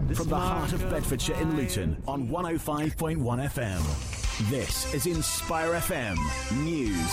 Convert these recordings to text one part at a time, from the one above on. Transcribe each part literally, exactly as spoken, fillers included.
From the heart of Bedfordshire in Luton on one oh five point one F M. This is Inspire F M News.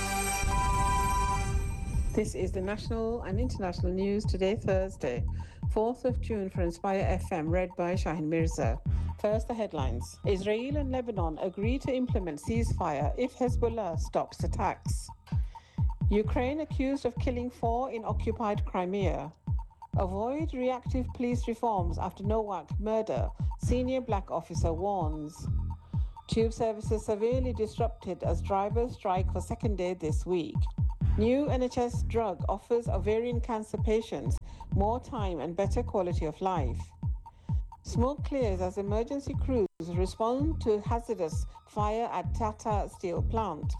This is the national and international news today, Thursday, fourth of June for Inspire F M, read by Shahin Mirza. First, the headlines. Israel and Lebanon agree to implement ceasefire if Hezbollah stops attacks. Ukraine accused of killing four in occupied Crimea. Avoid reactive police reforms after Nowak murder, senior black officer warns. Tube services severely disrupted as drivers strike for second day this week. New N H S drug offers ovarian cancer patients more time and better quality of life. Smoke clears as emergency crews respond to hazardous fire at Tata Steel plant.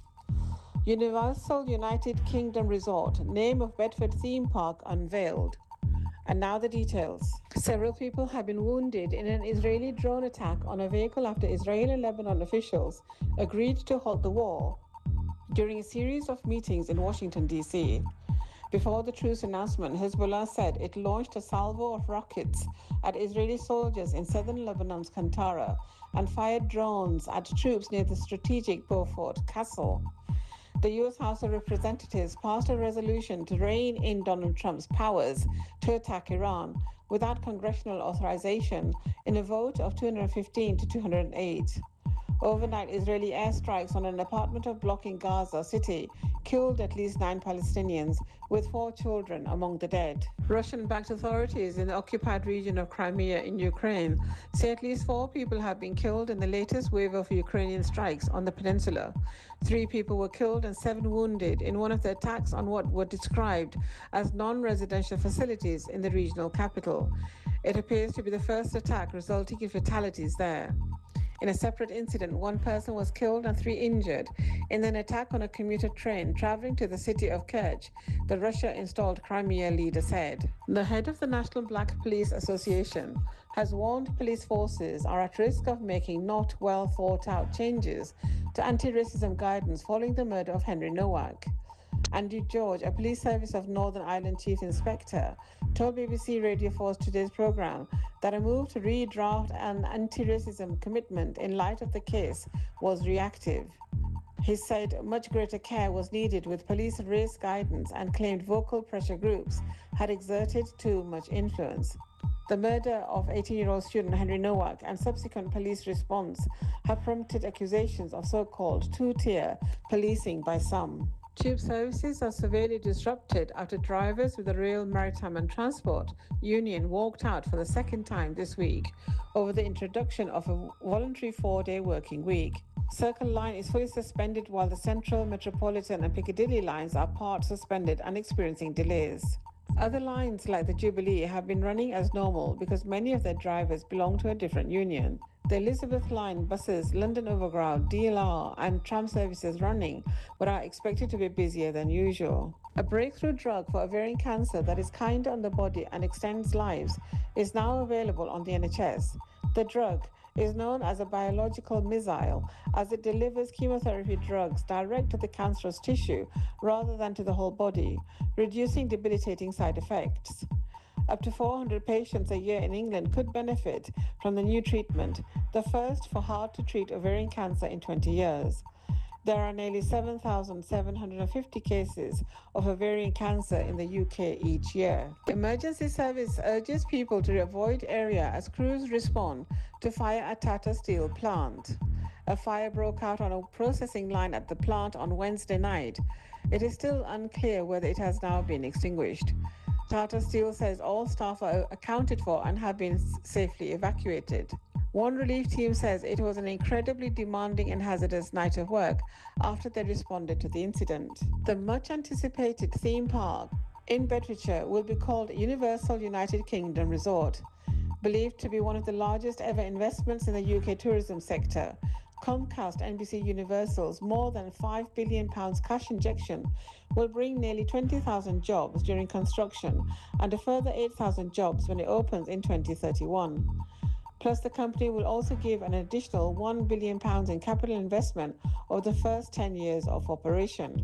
Universal United Kingdom Resort, name of Bedford theme park unveiled. And now the details. Several people have been wounded in an Israeli drone attack on a vehicle after Israel and Lebanon officials agreed to halt the war during a series of meetings in Washington, D C. Before the truce announcement, Hezbollah said it launched a salvo of rockets at Israeli soldiers in southern Lebanon's Kantara and fired drones at troops near the strategic Beaufort Castle. The U S House of Representatives passed a resolution to rein in Donald Trump's powers to attack Iran without congressional authorization in a vote of two hundred fifteen to two hundred eight. Overnight Israeli airstrikes on an apartment block in Gaza City killed at least nine Palestinians, with four children among the dead. Russian-backed authorities in the occupied region of Crimea in Ukraine say at least four people have been killed in the latest wave of Ukrainian strikes on the peninsula. Three people were killed and seven wounded in one of the attacks on what were described as non-residential facilities in the regional capital. It appears to be the first attack resulting in fatalities there. In a separate incident, one person was killed and three injured in an attack on a commuter train traveling to the city of Kerch, the Russia-installed Crimea leader said. The head of the National Black Police Association has warned police forces are at risk of making not well thought out changes to anti-racism guidance following the murder of Henry Nowak. Andy George, a police service of Northern Ireland chief inspector, told B B C Radio four's Today's programme that a move to redraft an anti-racism commitment in light of the case was reactive. He said much greater care was needed with police race guidance and claimed vocal pressure groups had exerted too much influence. The murder of eighteen-year-old student Henry Nowak and subsequent police response have prompted accusations of so-called two-tier policing by some. Tube services are severely disrupted after drivers with the Rail, Maritime and Transport Union walked out for the second time this week over the introduction of a voluntary four-day working week. Circle Line is fully suspended while the Central, Metropolitan and Piccadilly lines are part suspended and experiencing delays. Other lines like the Jubilee have been running as normal because many of their drivers belong to a different union. The Elizabeth Line buses, London Overground, D L R and tram services running, but are expected to be busier than usual. A breakthrough drug for ovarian cancer that is kinder on the body and extends lives is now available on the N H S. The drug is known as a biological missile as it delivers chemotherapy drugs direct to the cancerous tissue rather than to the whole body, reducing debilitating side effects. Up to four hundred patients a year in England could benefit from the new treatment, the first for hard-to-treat ovarian cancer in twenty years. There are nearly seven thousand seven hundred fifty cases of ovarian cancer in the U K each year. Emergency service urges people to avoid area as crews respond to fire at Tata Steel plant. A fire broke out on a processing line at the plant on Wednesday night. It is still unclear whether it has now been extinguished. Tata Steel says all staff are accounted for and have been safely evacuated. One relief team says it was an incredibly demanding and hazardous night of work after they responded to the incident. The much-anticipated theme park in Bedfordshire will be called Universal United Kingdom Resort. Believed to be one of the largest ever investments in the U K tourism sector, Comcast N B C Universal's more than five billion pounds cash injection will bring nearly twenty thousand jobs during construction and a further eight thousand jobs when it opens in twenty thirty-one. Plus, the company will also give an additional one billion pounds in capital investment over the first ten years of operation.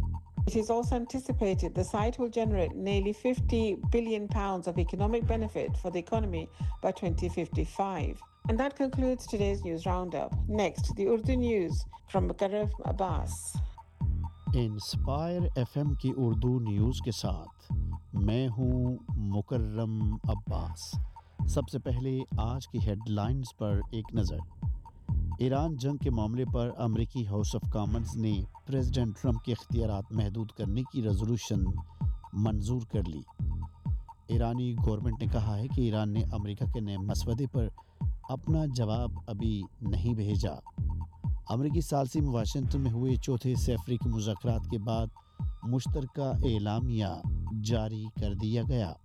It is also anticipated the site will generate nearly fifty billion pounds of economic benefit for the economy by twenty fifty-five. And that concludes today's news roundup. Next, the Urdu news from Mukarraf Abbas. Inspire FM की Urdu news के साथ मैं हूं मुकर्रम अब्बास। सबसे पहले आज की headlines पर एक नज़र। ईरान जंग के मामले पर अमेरिकी हाउस ऑफ कॉमन्स ने प्रेसिडेंट ट्रंप के इख्तियारात महदूद करने की रेजोल्यूशन मंजूर कर ली। ईरानी गवर्नमेंट ने कहा है कि ईरान ने अमेरिका के नए मसवदे पर अपना जवाब अभी नहीं भेजा। अमेरिकी सालसी में वाशिंगटन में हुए चौथे से अफ्रीकी मुज़ाकरात के बाद मुश्तरका एलामिया जारी कर दिया गया।